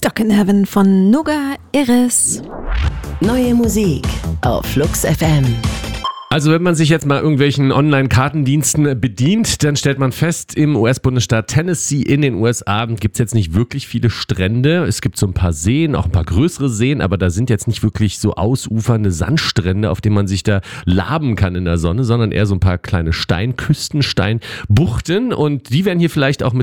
Stuck in Heaven von Noga Eres. Neue Musik auf Flux FM. Also wenn man sich jetzt mal irgendwelchen Online-Kartendiensten bedient, dann stellt man fest, im US-Bundesstaat Tennessee in den USA gibt es jetzt nicht wirklich viele Strände. Es gibt so ein paar Seen, auch ein paar größere Seen, aber da sind jetzt nicht wirklich so ausufernde Sandstrände, auf denen man sich da laben kann in der Sonne, sondern eher so ein paar kleine Steinküsten, Steinbuchten, und die werden hier vielleicht auch mit